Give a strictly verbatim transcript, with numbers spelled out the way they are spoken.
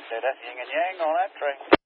So that's yin and yang on that train.